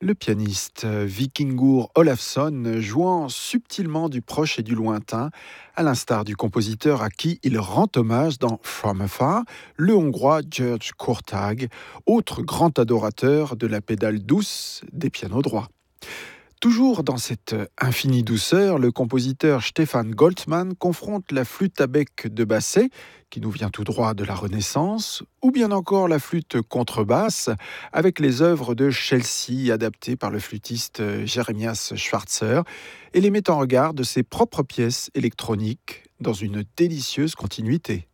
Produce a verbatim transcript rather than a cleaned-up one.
le pianiste Vikingur Olafsson jouant subtilement du proche et du lointain, à l'instar du compositeur à qui il rend hommage dans From Afar, le Hongrois György Kurtág, autre grand adorateur de la pédale douce des pianos droits. Toujours dans cette infinie douceur, le compositeur Stefan Goldman confronte la flûte à bec de Basset, qui nous vient tout droit de la Renaissance, ou bien encore la flûte contrebasse, avec les œuvres de Chelsea adaptées par le flûtiste Jeremias Schwarzer, et les met en regard de ses propres pièces électroniques dans une délicieuse continuité.